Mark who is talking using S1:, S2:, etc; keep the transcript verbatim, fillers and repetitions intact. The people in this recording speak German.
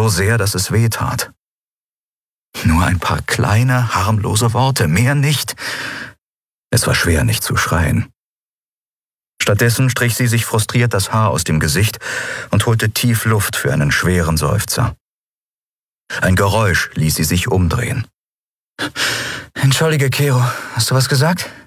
S1: so sehr, dass es weh tat. Nur ein paar kleine, harmlose Worte, mehr nicht. Es war schwer, nicht zu schreien. Stattdessen strich sie sich frustriert das Haar aus dem Gesicht und holte tief Luft für einen schweren Seufzer. Ein Geräusch ließ sie sich umdrehen. »Entschuldige, Kero, hast du was gesagt?«